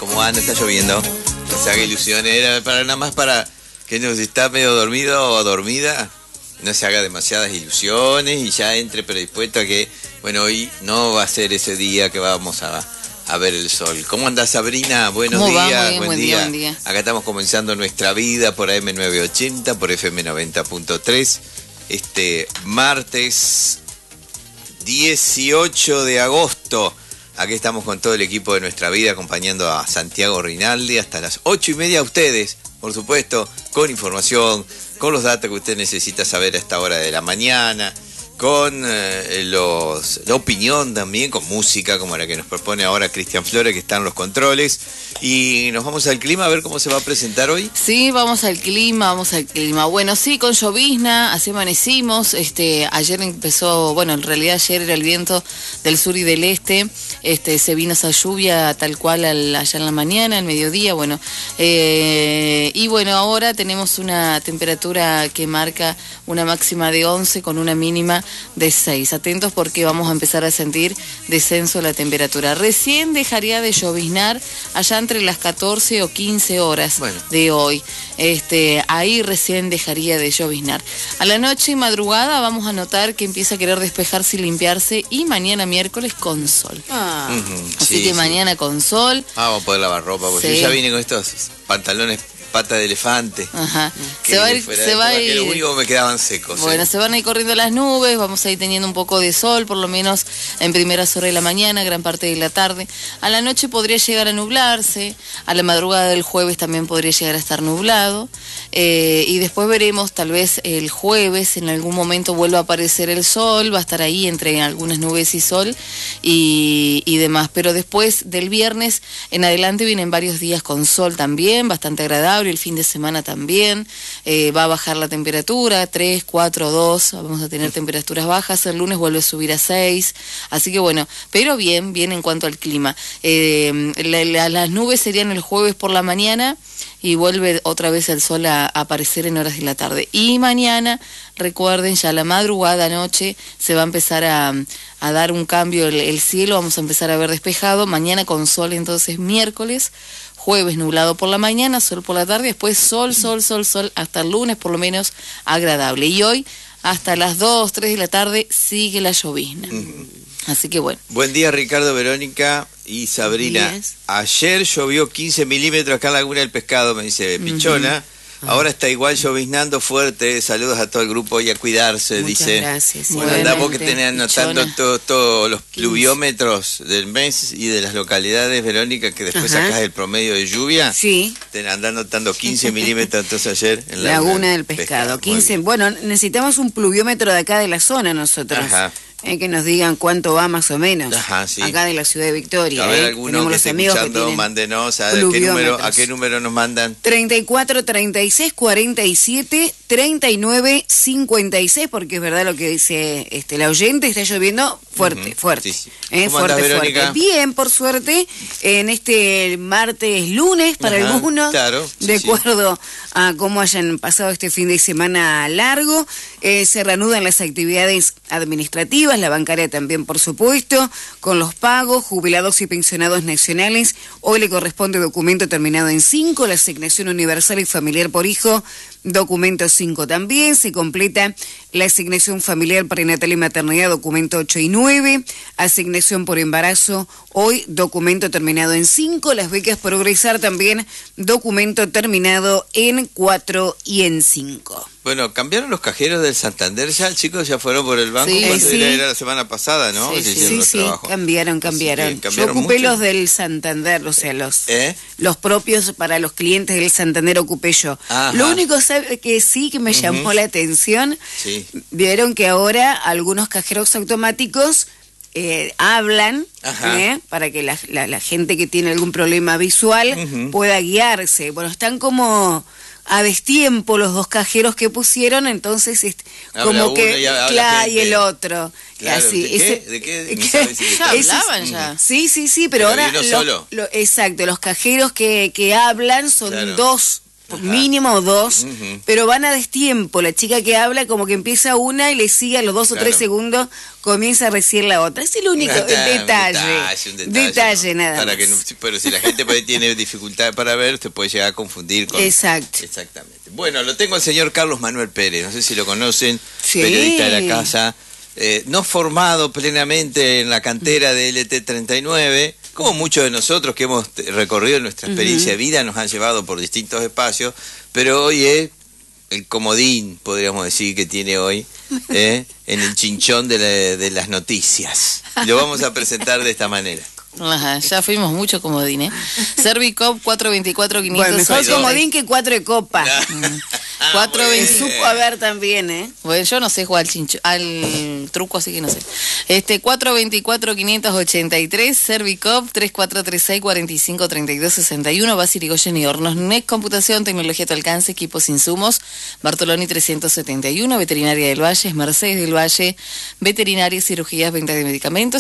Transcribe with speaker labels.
Speaker 1: ¿Cómo anda? Está lloviendo. No se haga ilusiones. Era para nada más para que nos está medio dormido o dormida. No se haga demasiadas ilusiones y ya entre predispuesto a que, bueno, hoy no va a ser ese día que vamos a ver el sol. ¿Cómo anda Sabrina? Buenos días, buen día. Acá estamos comenzando nuestra vida por AM980, por FM90.3. Este martes 18 de agosto. Aquí estamos con todo el equipo de Nuestra Vida acompañando a Santiago Rinaldi hasta las 8:30 a ustedes, por supuesto, con información, con los datos que usted necesita saber a esta hora de la mañana, con la opinión también, con música como la que nos propone ahora Cristian Flores, que está en los controles. Y nos vamos al clima a ver cómo se va a presentar hoy.
Speaker 2: Sí, vamos al clima. Bueno, sí, con llovizna, así amanecimos. Ayer empezó, bueno, en realidad ayer era el viento del sur y del este. Se vino esa lluvia tal cual allá en la mañana, al mediodía, bueno. Y bueno, ahora tenemos una temperatura que marca una máxima de 11 con una mínima de 6. Atentos porque vamos a empezar a sentir descenso de la temperatura. Recién dejaría de lloviznar allá entre las 14 o 15 horas de hoy. Ahí recién dejaría de lloviznar. A la noche y madrugada vamos a notar que empieza a querer despejarse y limpiarse, y mañana miércoles con sol. Así que mañana con sol.
Speaker 1: Vamos a poder lavar ropa, porque yo ya vine con estos pantalones pata de elefante.
Speaker 2: Ajá. Se va a ir.
Speaker 1: Lo único que me quedaban secos.
Speaker 2: Bueno, se van a ir corriendo las nubes, vamos a ir teniendo un poco de sol, por lo menos en primeras horas de la mañana, gran parte de la tarde. A la noche podría llegar a nublarse, a la madrugada del jueves también podría llegar a estar nublado, y después veremos, tal vez el jueves en algún momento vuelva a aparecer el sol, va a estar ahí entre algunas nubes y sol y demás, pero después del viernes en adelante vienen varios días con sol también, bastante agradable. El fin de semana también va a bajar la temperatura, 3, 4, 2, vamos a tener temperaturas bajas, el lunes vuelve a subir a 6, así que bueno, pero bien en cuanto al clima. Las nubes serían el jueves por la mañana y vuelve otra vez el sol a aparecer en horas de la tarde. Y mañana, recuerden, ya la madrugada, noche, se va a empezar a dar un cambio el cielo, vamos a empezar a ver despejado, mañana con sol, entonces miércoles, jueves nublado por la mañana, sol por la tarde, después sol, hasta el lunes por lo menos agradable. Y hoy, hasta las 2, 3 de la tarde, sigue la llovizna. Así que bueno.
Speaker 1: Buen día, Ricardo, Verónica y Sabrina. Ayer llovió 15 milímetros acá en Laguna del Pescado, me dice Pichona. Ahora está igual lloviznando fuerte. Saludos a todo el grupo y a cuidarse,
Speaker 2: muchas
Speaker 1: dice.
Speaker 2: Gracias.
Speaker 1: Bueno, andamos que tenés anotando todos los pluviómetros del mes y de las localidades, Verónica, que después sacás el promedio de lluvia.
Speaker 2: Sí.
Speaker 1: Andás anotando 15 milímetros entonces ayer en
Speaker 2: Laguna del Pescado. 15. Bueno, necesitamos un pluviómetro de acá de la zona nosotros.
Speaker 1: Ajá.
Speaker 2: Que nos digan cuánto va más o menos.
Speaker 1: Ajá, sí.
Speaker 2: Acá de la ciudad de Victoria.
Speaker 1: A ver, alguno que esté escuchando, mándenos a qué número nos mandan.
Speaker 2: 34 36 47 39 56, porque es verdad lo que dice la oyente, está lloviendo fuerte.
Speaker 1: Sí. ¿Cómo andás, Verónica?
Speaker 2: Bien, por suerte, en este martes, lunes para algunos,
Speaker 1: claro,
Speaker 2: de acuerdo a cómo hayan pasado este fin de semana largo, se reanudan las actividades administrativas, la bancaria también, por supuesto, con los pagos, jubilados y pensionados nacionales. Hoy le corresponde documento terminado en 5, la asignación universal y familiar por hijo, documento 5 también. Se completa la asignación familiar prenatal y maternidad, documento 8 y 9, asignación por embarazo, hoy documento terminado en 5, las becas Progresar también, documento terminado en 4 y en 5.
Speaker 1: Bueno, cambiaron los cajeros del Santander ya, chicos, ya fueron por el banco. Era la semana pasada, ¿no?
Speaker 2: Sí, cambiaron. Yo ocupé los del Santander, o sea, los propios para los clientes del Santander ocupé yo. Ajá. Lo único que sí que me llamó la atención, vieron que ahora algunos cajeros automáticos hablan para que la gente que tiene algún problema visual pueda guiarse. Bueno, están como a destiempo los dos cajeros que pusieron, entonces como que y el otro.
Speaker 1: Claro,
Speaker 2: así,
Speaker 1: ¿De qué?
Speaker 2: Ya hablaban ya. Sí, pero ahora exacto, los cajeros que hablan son dos
Speaker 3: mínimo 2,
Speaker 1: Ujú.
Speaker 3: pero van a destiempo. La chica que habla como que empieza una y le sigue a los 2 o 3 segundos, comienza recién la otra. Es el único detalle.
Speaker 1: Un detalle, ¿no?
Speaker 3: Nada
Speaker 1: Para
Speaker 3: más.
Speaker 1: que no- pero si la gente por ahí tiene dificultad para ver, te puede llegar a confundir con...
Speaker 3: Exacto.
Speaker 1: Exactamente. Bueno, lo tengo al señor Carlos Manuel Pérez, no sé si lo conocen,
Speaker 3: Sí.
Speaker 1: periodista de la casa, no formado plenamente en la cantera de LT39, como muchos de nosotros que hemos recorrido nuestra experiencia de vida, nos han llevado por distintos espacios, pero hoy es el comodín, podríamos decir, que tiene hoy en el chinchón de las noticias. Lo vamos a presentar de esta manera.
Speaker 2: Ajá, ya fuimos mucho comodín, ¿eh? Servicop 424-500.
Speaker 3: Bueno, mejor comodín que 4 de copa.
Speaker 1: Ah,
Speaker 2: 420.
Speaker 3: Me supo a ver también, ¿eh?
Speaker 2: Bueno, yo no sé jugar al truco, así que no sé. 424-583, Servicop 3436-453261, Bas Irigoyen y Hornos NEC, computación, tecnología a tu alcance, equipos, insumos, Bartoloni 371, Veterinaria del Valle, Mercedes del Valle, Veterinaria, cirugías, venta de medicamentos.